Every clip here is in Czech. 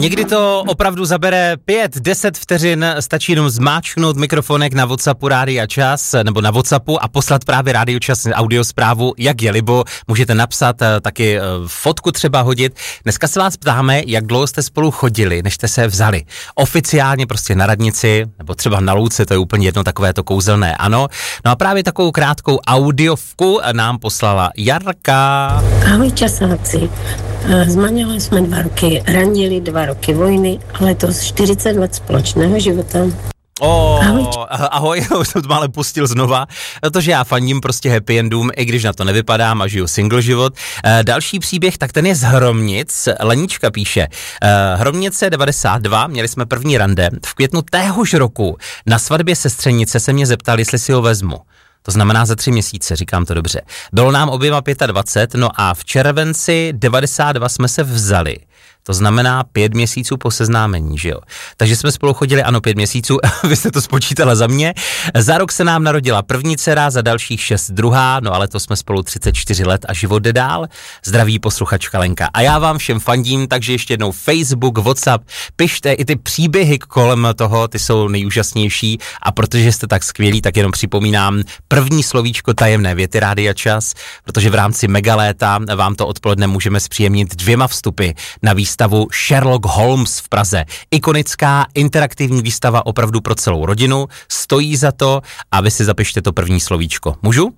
Někdy to opravdu zabere 5-10 vteřin, stačí jenom zmáčknout mikrofonek na WhatsAppu Rádia Čas, nebo na WhatsAppu a poslat právě Rádio Čas audiosprávu, jak je libo, můžete napsat, taky fotku třeba hodit. Dneska se vás ptáme, jak dlouho jste spolu chodili, než jste se vzali. Oficiálně prostě na radnici, nebo třeba na louce, to je úplně jedno takové to kouzelné, ano. No a právě takovou krátkou audiovku nám poslala Jarka. Ahoj časáci. S manželem jsme 2 roky ranili, 2 roky vojny, ale to 40 let společného života. Ahoj, už jsem to mále pustil znova, protože já fandím prostě happy endům, i když na to nevypadám a žiju single život. Další příběh, tak ten je z Hromnic. Lenička píše, Hromnice 92, měli jsme první rande. V květnu téhož roku na svatbě sestřenice se mě zeptali, jestli si ho vezmu. To znamená za 3 měsíce, říkám to dobře. Bylo nám oběma 25, no a v červenci 92 jsme se vzali. To znamená 5 měsíců po seznámení, že jo? Takže jsme spolu chodili, ano, 5 měsíců, vy jste to spočítala za mě. Za rok se nám narodila první dcera, za dalších 6 druhá, no ale to jsme spolu 34 let a život jde dál. Zdraví posluchačka Lenka. A já vám všem fandím, takže ještě jednou Facebook, WhatsApp, pište i ty příběhy kolem toho, ty jsou nejúžasnější a protože jste tak skvělí, tak jenom připomínám první slovíčko tajemné věty Rádia Čas, protože v rámci megaléta vám to odpoledne můžeme zpříjemnit 2 vstupy na výstavu Sherlock Holmes v Praze. Ikonická interaktivní výstava opravdu pro celou rodinu, stojí za to a vy si zapište to první slovíčko. Můžu?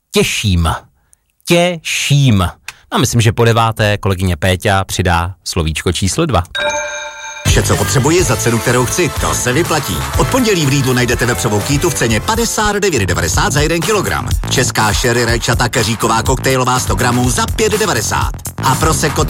Těším. No, myslím, že po 9. kolegyně Péťa přidá slovíčko číslo 2. Vše, co potřebuji za cenu, kterou chci, to se vyplatí. Od pondělí v Lidlu najdete vepřovou kýtu v ceně 59,90 za 1 kilogram. Česká sherry rajčata keříková koktejlová 100 gramů za 5,90. A prosecco